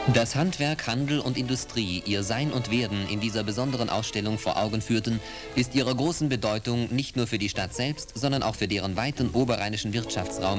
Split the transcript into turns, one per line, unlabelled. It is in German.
Dass Handwerk, Handel und Industrie ihr Sein und Werden in dieser besonderen Ausstellung vor Augen führten, ist ihrer großen Bedeutung nicht nur für die Stadt selbst, sondern auch für deren weiten oberrheinischen Wirtschaftsraum